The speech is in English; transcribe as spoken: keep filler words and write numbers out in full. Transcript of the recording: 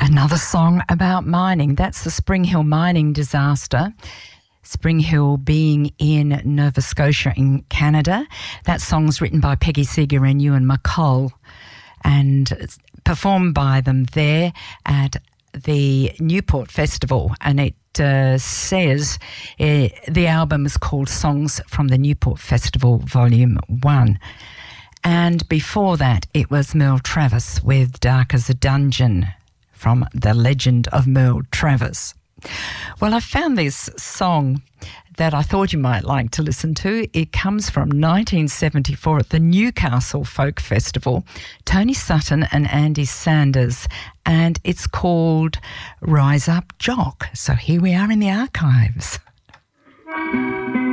Another song about mining. That's the Spring Hill mining disaster. Spring Hill being in Nova Scotia in Canada. That song's written by Peggy Seeger and Ewan McColl and it's performed by them there at the Newport Festival, and it uh, says uh, the album is called Songs from the Newport Festival Volume one. And before that, it was Merle Travis with Dark as a Dungeon from The Legend of Merle Travis. Well, I found this song that I thought you might like to listen to. It comes from nineteen seventy-four at the Newcastle Folk Festival, Tony Sutton and Andy Sanders, and it's called Rise Up Jock. So here we are in the archives.